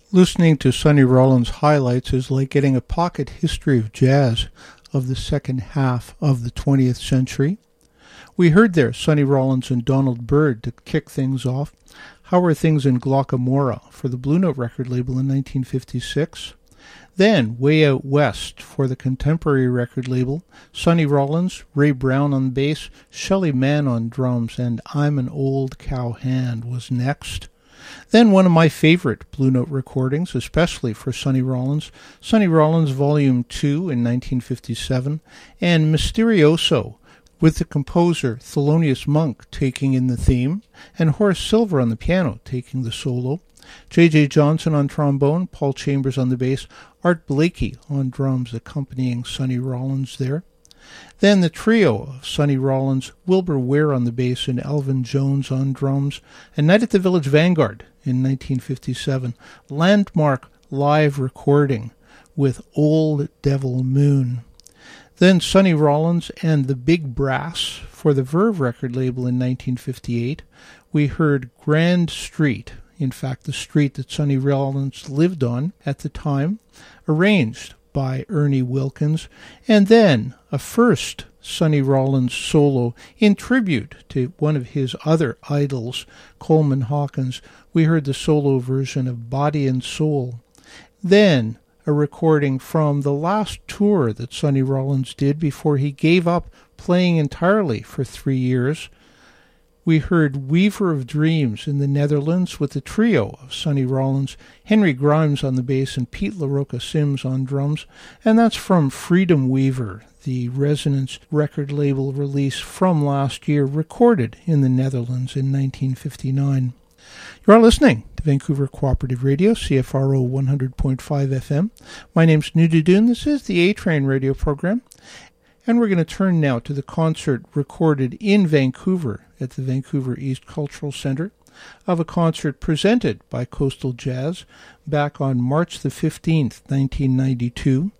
Listening to Sonny Rollins' highlights is like getting a pocket history of jazz of the second half of the 20th century. We heard there Sonny Rollins and Donald Byrd to kick things off. How Are Things in Glockamora for the Blue Note record label in 1956. Then Way Out West for the Contemporary record label. Sonny Rollins, Ray Brown on bass, Shelly Manne on drums, and I'm an Old Cowhand was next. Then one of my favorite Blue Note recordings, especially for Sonny Rollins Volume 2 in 1957, and Mysterioso, with the composer Thelonious Monk taking in the theme, and Horace Silver on the piano taking the solo, J.J. Johnson on trombone, Paul Chambers on the bass, Art Blakey on drums accompanying Sonny Rollins there. Then the trio of Sonny Rollins, Wilbur Ware on the bass and Elvin Jones on drums, and Night at the Village Vanguard in 1957, landmark live recording with Old Devil Moon. Then Sonny Rollins and the Big Brass for the Verve record label in 1958. We heard Grand Street, in fact the street that Sonny Rollins lived on at the time, arranged by Ernie Wilkins, and then a first Sonny Rollins solo in tribute to one of his other idols, Coleman Hawkins. We heard the solo version of Body and Soul. Then a recording from the last tour that Sonny Rollins did before he gave up playing entirely for 3 years. We heard Weaver of Dreams in the Netherlands with the trio of Sonny Rollins, Henry Grimes on the bass, and Pete LaRocca Sims on drums, and that's from Freedom Weaver, the Resonance record label release from last year, recorded in the Netherlands in 1959. You are listening to Vancouver Cooperative Radio, CFRO 100.5 FM. My name's Nudidoon. This is the A-Train radio program, and we're going to turn now to the concert recorded in Vancouver at the Vancouver East Cultural Centre of a concert presented by Coastal Jazz back on March the 15th, 1992.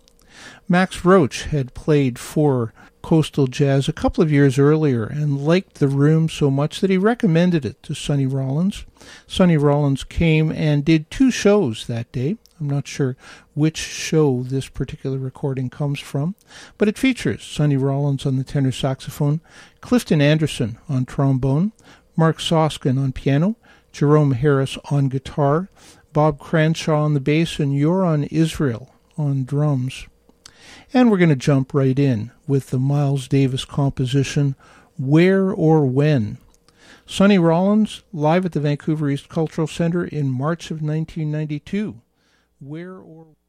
Max Roach had played for Coastal Jazz a couple of years earlier and liked the room so much that he recommended it to Sonny Rollins. Sonny Rollins came and did 2 shows that day. I'm not sure which show this particular recording comes from, but it features Sonny Rollins on the tenor saxophone, Clifton Anderson on trombone, Mark Soskin on piano, Jerome Harris on guitar, Bob Cranshaw on the bass, and Yoron Israel on drums. And we're going to jump right in with the Miles Davis composition, Where or When. Sonny Rollins, live at the Vancouver East Cultural Centre in March of 1992. Where or